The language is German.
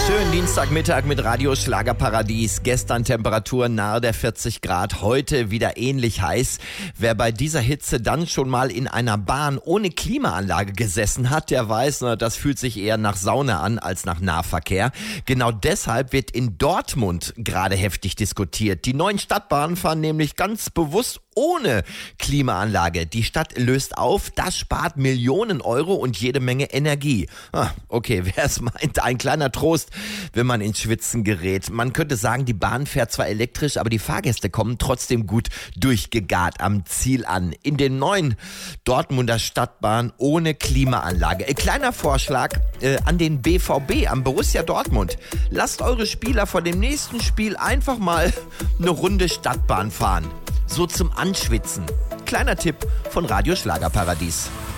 Schönen Dienstagmittag mit Radio Schlagerparadies. Gestern Temperaturen nahe der 40 Grad, heute wieder ähnlich heiß. Wer bei dieser Hitze dann schon mal in einer Bahn ohne Klimaanlage gesessen hat, der weiß, das fühlt sich eher nach Sauna an als nach Nahverkehr. Genau deshalb wird in Dortmund gerade heftig diskutiert. Die neuen Stadtbahnen fahren nämlich ganz bewusst ohne Klimaanlage. Die Stadt löst auf, das spart Millionen Euro und jede Menge Energie. Okay, wer es meint, ein kleiner Trost, wenn man ins Schwitzen gerät. Man könnte sagen, die Bahn fährt zwar elektrisch, aber die Fahrgäste kommen trotzdem gut durchgegart am Ziel an. In den neuen Dortmunder Stadtbahn ohne Klimaanlage. Kleiner Vorschlag an den BVB, am Borussia Dortmund. Lasst eure Spieler vor dem nächsten Spiel einfach mal eine Runde Stadtbahn fahren. So zum Anschwitzen. Kleiner Tipp von Radio Schlagerparadies.